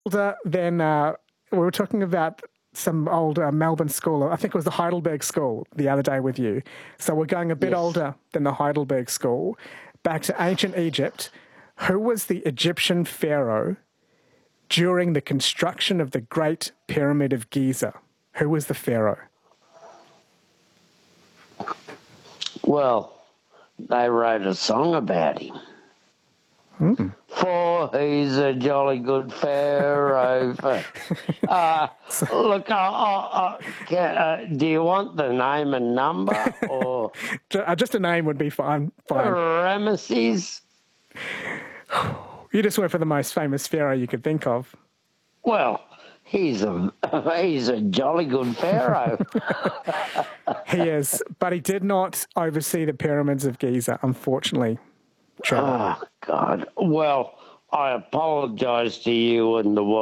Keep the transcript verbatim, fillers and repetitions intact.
older than, uh, we were talking about some old uh, Melbourne school, I think it was the Heidelberg School the other day with you. So we're going a bit Yes. older than the Heidelberg School, back to ancient Egypt. Who was the Egyptian pharaoh during the construction of the Great Pyramid of Giza? Who was the pharaoh? Well, they wrote a song about him. Mm. For he's a jolly good pharaoh. uh, look, uh, uh, uh, uh, do you want the name and number, or just a name would be fine. Fine. Ramesses? You just went for the most famous pharaoh you could think of. Well, he's a he's a jolly good pharaoh. He is, but he did not oversee the pyramids of Giza, unfortunately. Trevor. Oh, God. Well, I apologise to you and the world.